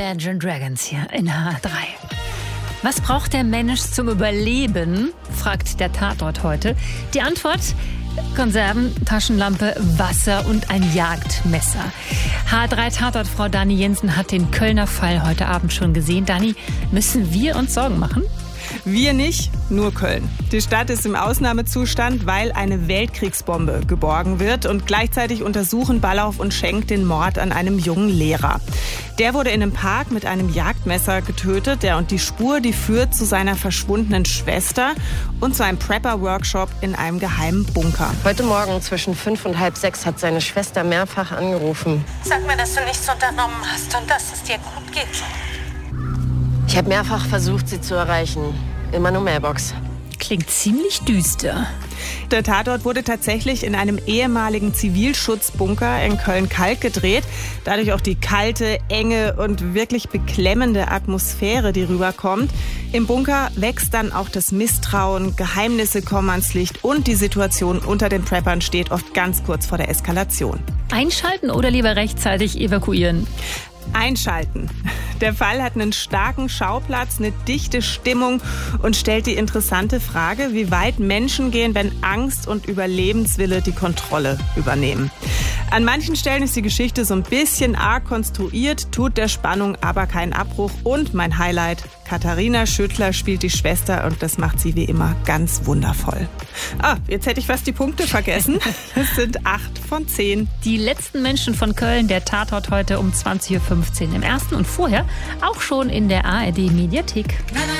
Imagine Dragons hier in H3. Was braucht der Mensch zum Überleben, fragt der Tatort heute. Die Antwort: Konserven, Taschenlampe, Wasser und ein Jagdmesser. H3-Tatortfrau Dani Jensen hat den Kölner Fall heute Abend schon gesehen. Dani, müssen wir uns Sorgen machen? Wir nicht, nur Köln. Die Stadt ist im Ausnahmezustand, weil eine Weltkriegsbombe geborgen wird. Und gleichzeitig untersuchen Ballauf und Schenk den Mord an einem jungen Lehrer. Der wurde in einem Park mit einem Jagdmesser getötet. Und die Spur, die führt zu seiner verschwundenen Schwester und zu einem Prepper-Workshop in einem geheimen Bunker. Heute Morgen zwischen 5 und halb 6 hat seine Schwester mehrfach angerufen. Sag mir, dass du nichts unternommen hast und dass es dir gut geht. Ich habe mehrfach versucht, sie zu erreichen. Immer nur Mailbox. Klingt ziemlich düster. Der Tatort wurde tatsächlich in einem ehemaligen Zivilschutzbunker in Köln-Kalk gedreht. Dadurch auch die kalte, enge und wirklich beklemmende Atmosphäre, die rüberkommt. Im Bunker wächst dann auch das Misstrauen, Geheimnisse kommen ans Licht und die Situation unter den Preppern steht oft ganz kurz vor der Eskalation. Einschalten oder lieber rechtzeitig evakuieren? Einschalten. Der Fall hat einen starken Schauplatz, eine dichte Stimmung und stellt die interessante Frage, wie weit Menschen gehen, wenn Angst und Überlebenswille die Kontrolle übernehmen. An manchen Stellen ist die Geschichte so ein bisschen arg konstruiert, tut der Spannung aber keinen Abbruch. Und mein Highlight: Katharina Schüttler spielt die Schwester und das macht sie wie immer ganz wundervoll. Jetzt hätte ich fast die Punkte vergessen. Es sind 8 von 10. Die letzten Menschen von Köln, der Tatort heute um 20.15 Uhr im Ersten und vorher auch schon in der ARD-Mediathek.